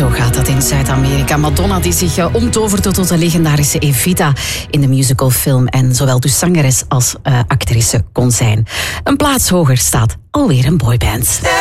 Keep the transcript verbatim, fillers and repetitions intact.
Zo gaat dat in Zuid-Amerika. Madonna die zich uh, omtoverde tot de legendarische Evita in de musicalfilm en zowel dus zangeres als uh, actrice kon zijn. Een plaats hoger staat alweer een boyband.